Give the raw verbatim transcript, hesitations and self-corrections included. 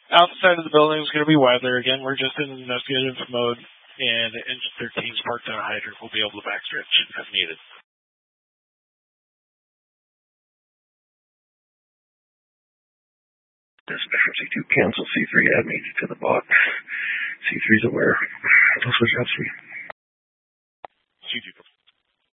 Outside of the building is going to be weather. Again, we're just in investigative mode, and Engine thirteen is parked on a hydrant. We'll be able to backstretch if needed. Dispatcher C two, cancel C three, add me to the bot. C three's aware. Those was C.